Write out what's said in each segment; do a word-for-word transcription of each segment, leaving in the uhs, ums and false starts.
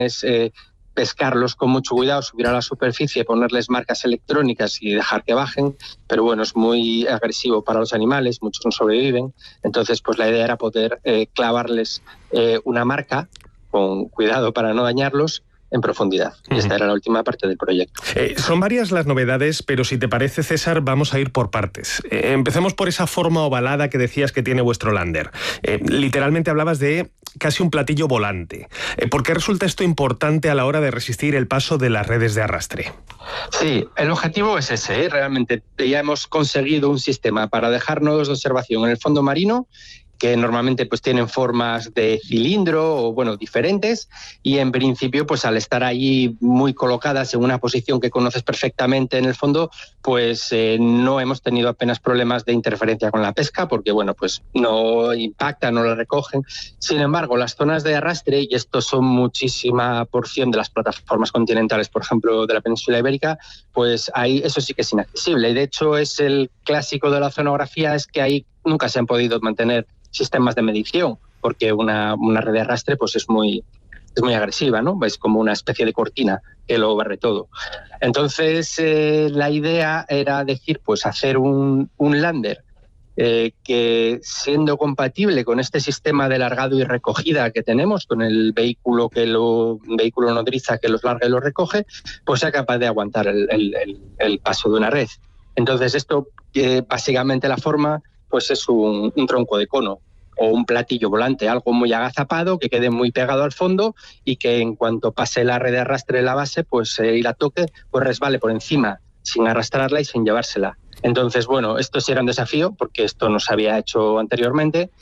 es eh, pescarlos con mucho cuidado, subir a la superficie, ponerles marcas electrónicas y dejar que bajen, pero bueno, es muy agresivo para los animales, muchos no sobreviven. Entonces, pues la idea era poder eh, clavarles eh, una marca con cuidado para no dañarlos en profundidad. Y esta era la última parte del proyecto. Eh, son varias las novedades, pero si te parece, César, vamos a ir por partes. Eh, empecemos por esa forma ovalada que decías que tiene vuestro lander. Eh, literalmente hablabas de casi un platillo volante. Eh, ¿Por qué resulta esto importante a la hora de resistir el paso de las redes de arrastre? Sí, el objetivo es ese, ¿eh? Realmente ya hemos conseguido un sistema para dejar nodos de observación en el fondo marino que normalmente pues tienen formas de cilindro o bueno, diferentes, y en principio pues al estar allí muy colocadas en una posición que conoces perfectamente en el fondo, pues eh, no hemos tenido apenas problemas de interferencia con la pesca, porque bueno, pues no impactan, no la recogen. Sin embargo, las zonas de arrastre, y esto son muchísima porción de las plataformas continentales, por ejemplo, de la península ibérica, pues ahí eso sí que es inaccesible. Y de hecho es el clásico de la oceanografía, es que ahí nunca se han podido mantener sistemas de medición, porque una, una red de arrastre pues es muy, es muy agresiva, ¿no? Es como una especie de cortina que lo barre todo. Entonces, eh, la idea era decir, pues hacer un, un lander eh, que, siendo compatible con este sistema de largado y recogida que tenemos, con el vehículo que lo vehículo nodriza que los larga y los recoge, pues sea capaz de aguantar el, el, el, el paso de una red. Entonces, esto, eh, básicamente la forma pues es un, un tronco de cono o un platillo volante, algo muy agazapado, que quede muy pegado al fondo y que en cuanto pase la red de arrastre de la base pues, eh, y la toque, pues resbale por encima, sin arrastrarla y sin llevársela. Entonces, bueno, esto sí era un desafío, porque esto no se había hecho anteriormente,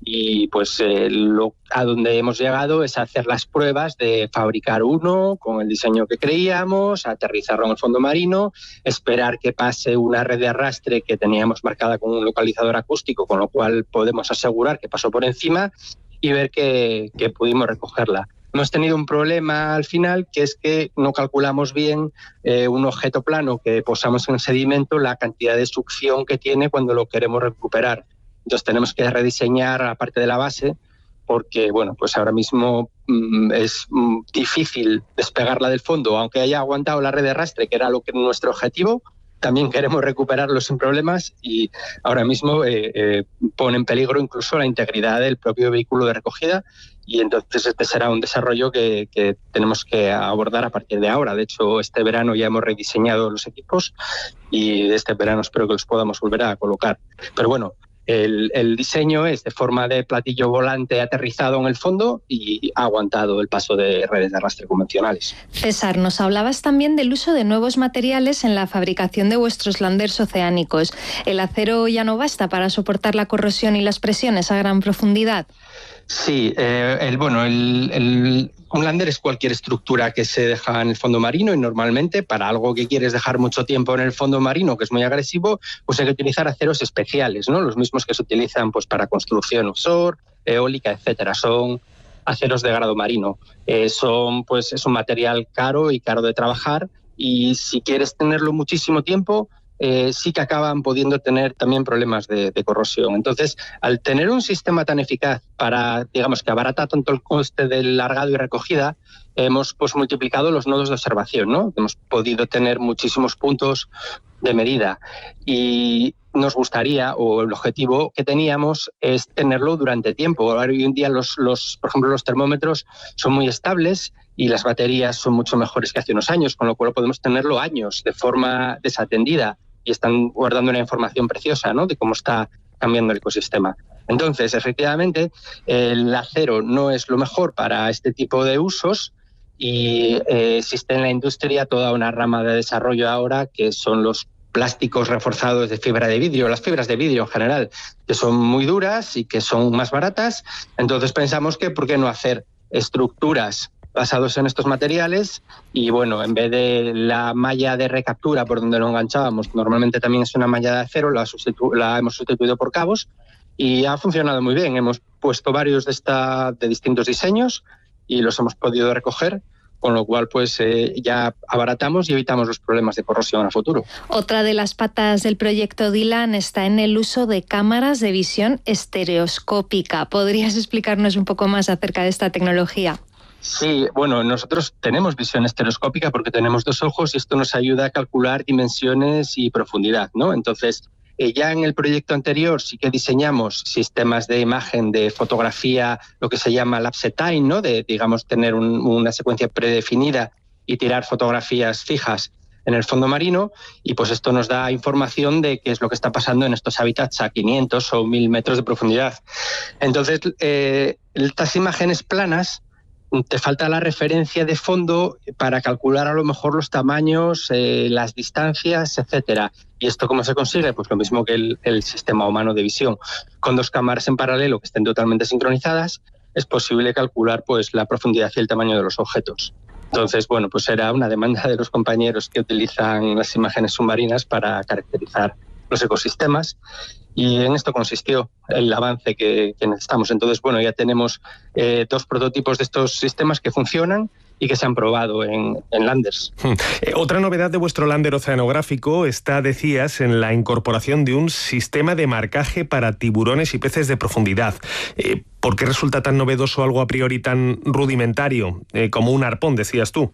y pues eh, lo, a donde hemos llegado es a hacer las pruebas de fabricar uno con el diseño que creíamos, aterrizarlo en el fondo marino, esperar que pase una red de arrastre que teníamos marcada con un localizador acústico, con lo cual podemos asegurar que pasó por encima, y ver que, que pudimos recogerla. Hemos tenido un problema al final, que es que no calculamos bien eh, un objeto plano que posamos en el sedimento, la cantidad de succión que tiene cuando lo queremos recuperar. Entonces tenemos que rediseñar la parte de la base, porque bueno, pues ahora mismo mmm, es mmm, difícil despegarla del fondo, aunque haya aguantado la red de arrastre, que era lo que nuestro objetivo. También queremos recuperarlo sin problemas, y ahora mismo eh, eh, pone en peligro incluso la integridad del propio vehículo de recogida, y entonces este será un desarrollo que, que tenemos que abordar a partir de ahora. De hecho, este verano ya hemos rediseñado los equipos y este verano espero que los podamos volver a colocar. Pero bueno, El, el diseño es de forma de platillo volante aterrizado en el fondo y ha aguantado el paso de redes de arrastre convencionales. César, nos hablabas también del uso de nuevos materiales en la fabricación de vuestros landers oceánicos. ¿El acero ya no basta para soportar la corrosión y las presiones a gran profundidad? Sí, eh, el, bueno, el, el, un lander es cualquier estructura que se deja en el fondo marino, y normalmente para algo que quieres dejar mucho tiempo en el fondo marino, que es muy agresivo, pues hay que utilizar aceros especiales, ¿no? Los mismos que se utilizan pues para construcción offshore, eólica, etcétera. Son aceros de grado marino. Eh, son, pues, es un material caro y caro de trabajar, y si quieres tenerlo muchísimo tiempo, Eh, sí que acaban pudiendo tener también problemas de, de corrosión. Entonces, al tener un sistema tan eficaz para, digamos, que abarata tanto el coste del largado y recogida, hemos pues multiplicado los nodos de observación, ¿no? Hemos podido tener muchísimos puntos de medida, y nos gustaría, o el objetivo que teníamos es tenerlo durante tiempo. Hoy en día los, los, por ejemplo, los termómetros son muy estables y las baterías son mucho mejores que hace unos años, con lo cual podemos tenerlo años de forma desatendida, y están guardando una información preciosa, ¿no?, de cómo está cambiando el ecosistema. Entonces, efectivamente, el acero no es lo mejor para este tipo de usos, y eh, existe en la industria toda una rama de desarrollo ahora que son los plásticos reforzados de fibra de vidrio, las fibras de vidrio en general, que son muy duras y que son más baratas. Entonces pensamos que por qué no hacer estructuras basados en estos materiales, y bueno, en vez de la malla de recaptura por donde lo enganchábamos, normalmente también es una malla de acero, la, sustitu- la hemos sustituido por cabos, y ha funcionado muy bien. Hemos puesto varios de, esta, de distintos diseños y los hemos podido recoger, con lo cual pues eh, ya abaratamos y evitamos los problemas de corrosión a futuro. Otra de las patas del proyecto Dylan está en el uso de cámaras de visión estereoscópica. ¿Podrías explicarnos un poco más acerca de esta tecnología? Sí, bueno, nosotros tenemos visión estereoscópica porque tenemos dos ojos y esto nos ayuda a calcular dimensiones y profundidad, ¿no? Entonces, eh, ya en el proyecto anterior sí que diseñamos sistemas de imagen, de fotografía, lo que se llama lapse time, ¿no? De, digamos, tener un, una secuencia predefinida y tirar fotografías fijas en el fondo marino, y pues esto nos da información de qué es lo que está pasando en estos hábitats a quinientos o mil metros de profundidad. Entonces, eh, estas imágenes planas, te falta la referencia de fondo para calcular a lo mejor los tamaños, eh, las distancias, etcétera. ¿Y esto cómo se consigue? Pues lo mismo que el, el sistema humano de visión. Con dos cámaras en paralelo que estén totalmente sincronizadas, es posible calcular pues la profundidad y el tamaño de los objetos. Entonces, bueno, pues era una demanda de los compañeros que utilizan las imágenes submarinas para caracterizar los ecosistemas, y en esto consistió el avance que, que necesitamos. Entonces, bueno, ya tenemos eh, dos prototipos de estos sistemas que funcionan y que se han probado en, en landers. Hmm. Eh, otra novedad de vuestro lander oceanográfico está, decías, en la incorporación de un sistema de marcaje para tiburones y peces de profundidad. Eh, ¿Por qué resulta tan novedoso algo a priori tan rudimentario, eh, como un arpón, decías tú?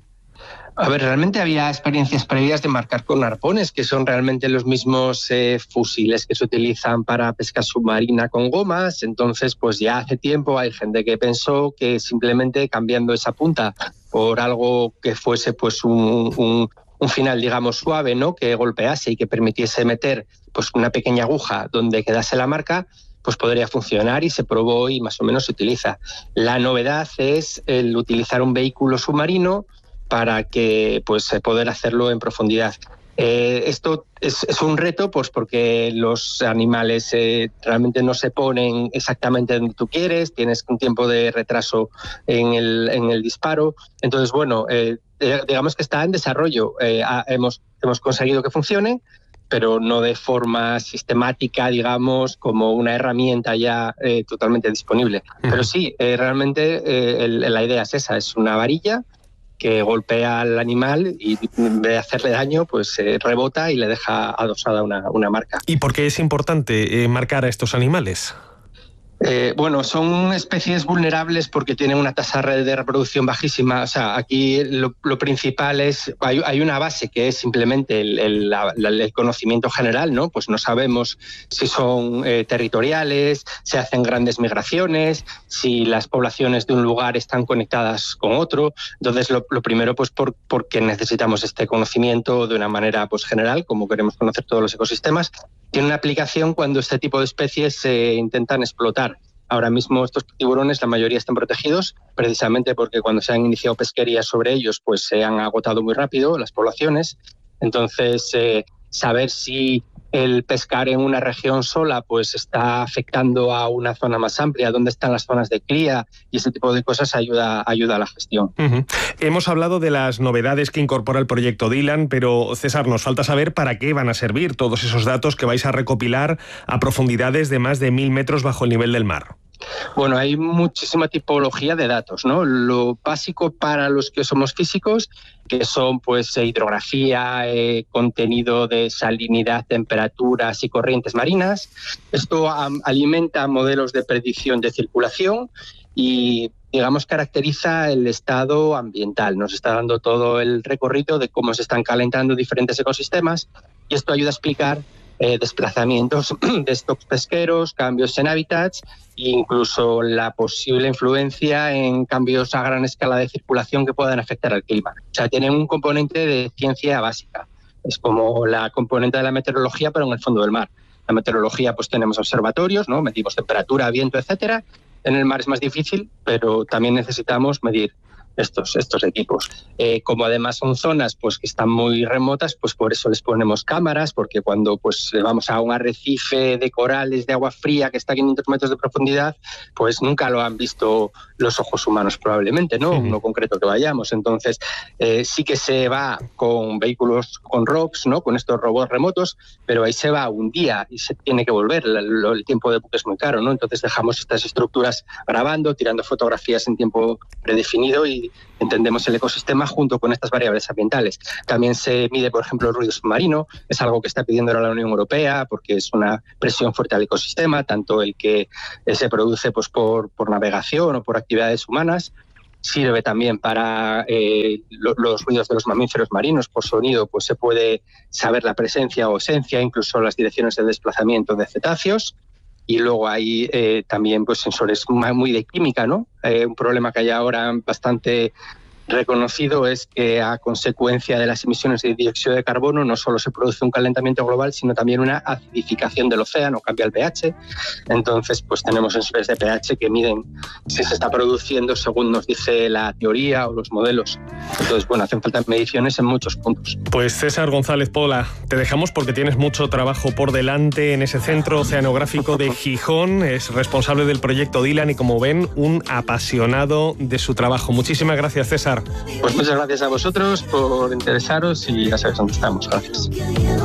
A ver, realmente había experiencias previas de marcar con arpones, que son realmente los mismos eh, fusiles que se utilizan para pesca submarina con gomas. Entonces, pues ya hace tiempo hay gente que pensó que simplemente cambiando esa punta por algo que fuese pues un, un, un final, digamos, suave, ¿no? Que golpease y que permitiese meter pues una pequeña aguja donde quedase la marca, pues podría funcionar, y se probó y más o menos se utiliza. La novedad es el utilizar un vehículo submarino para que pues poder hacerlo en profundidad. Eh, esto es, es un reto, pues porque los animales eh, realmente no se ponen exactamente donde tú quieres, tienes un tiempo de retraso en el, en el disparo. Entonces, bueno, eh, digamos que está en desarrollo. Eh, hemos, hemos conseguido que funcione, pero no de forma sistemática, digamos, como una herramienta ya eh, totalmente disponible. Pero sí, eh, realmente eh, el, la idea es esa, es una varilla que golpea al animal y en vez de hacerle daño, pues eh, rebota y le deja adosada una, una marca. ¿Y por qué es importante eh, marcar a estos animales? Eh, bueno, son especies vulnerables porque tienen una tasa de reproducción bajísima. O sea, aquí lo, lo principal es, hay, hay una base que es simplemente el, el, la, el conocimiento general, ¿no? Pues no sabemos si son eh, territoriales, si hacen grandes migraciones, si las poblaciones de un lugar están conectadas con otro. Entonces, lo, lo primero, pues por, porque necesitamos este conocimiento de una manera pues general, como queremos conocer todos los ecosistemas. Tiene una aplicación cuando este tipo de especies se intentan explotar. Ahora mismo estos tiburones, la mayoría están protegidos, precisamente porque cuando se han iniciado pesquerías sobre ellos, pues se han agotado muy rápido las poblaciones. Entonces, eh, saber si el pescar en una región sola pues está afectando a una zona más amplia, dónde están las zonas de cría y ese tipo de cosas ayuda, ayuda a la gestión. Uh-huh. Hemos hablado de las novedades que incorpora el proyecto Dylan, pero César, nos falta saber para qué van a servir todos esos datos que vais a recopilar a profundidades de más de mil metros bajo el nivel del mar. Bueno, hay muchísima tipología de datos, ¿no? Lo básico para los que somos físicos, que son pues hidrografía, eh, contenido de salinidad, temperaturas y corrientes marinas. Esto um, alimenta modelos de predicción de circulación y, digamos, caracteriza el estado ambiental. Nos está dando todo el recorrido de cómo se están calentando diferentes ecosistemas, y esto ayuda a explicar Eh, desplazamientos de stocks pesqueros, cambios en hábitats e incluso la posible influencia en cambios a gran escala de circulación que puedan afectar al clima. O sea, tienen un componente de ciencia básica. Es como la componente de la meteorología, pero en el fondo del mar. La meteorología, pues tenemos observatorios, ¿no? Medimos temperatura, viento, etcétera. En el mar es más difícil, pero también necesitamos medir estos, estos equipos. Eh, como además son zonas pues que están muy remotas, pues por eso les ponemos cámaras, porque cuando pues vamos a un arrecife de corales de agua fría que está a quinientos metros de profundidad, pues nunca lo han visto los ojos humanos probablemente, ¿no? Uno concreto que vayamos. Entonces, eh, sí que se va con vehículos, con R O Cs, ¿no? Con estos robots remotos, pero ahí se va un día y se tiene que volver. El, el tiempo de buque es muy caro, ¿no? Entonces dejamos estas estructuras grabando, tirando fotografías en tiempo predefinido y entendemos el ecosistema junto con estas variables ambientales. También se mide, por ejemplo, el ruido submarino. Es algo que está pidiendo ahora la Unión Europea porque es una presión fuerte al ecosistema, tanto el que se produce pues, por, por navegación o por actividades humanas. sirve también para eh, lo, los ruidos de los mamíferos marinos. Por sonido pues se puede saber la presencia o ausencia, incluso las direcciones de desplazamiento de cetáceos. Y luego hay eh, también pues sensores muy de química, ¿no? Eh, un problema que hay ahora bastante reconocido es que a consecuencia de las emisiones de dióxido de carbono no solo se produce un calentamiento global, sino también una acidificación del océano, cambia el pH. Entonces, pues tenemos sensores de pH que miden si se está produciendo según nos dice la teoría o los modelos. Entonces, bueno, hacen falta mediciones en muchos puntos. Pues César González Pola, te dejamos porque tienes mucho trabajo por delante en ese Centro Oceanográfico de Gijón. Es responsable del proyecto Dylan y, como ven, un apasionado de su trabajo. Muchísimas gracias, César. Pues muchas gracias a vosotros por interesaros y ya sabéis dónde estamos. Gracias.